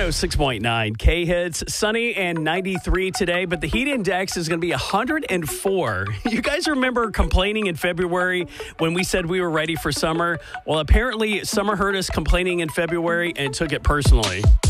106.9 K-Hits, sunny and 93 today, but the heat index is going to be 104. You guys remember complaining in February when we said we were ready for summer? Well, apparently summer heard us complaining in February and took it personally.